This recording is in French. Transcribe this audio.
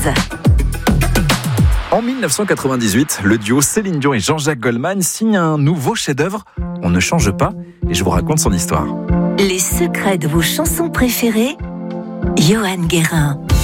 En 1998, le duo Céline Dion et Jean-Jacques Goldman signent un nouveau chef-d'œuvre. On ne change pas, et je vous raconte son histoire. Les secrets de vos chansons préférées, Johan Guérin.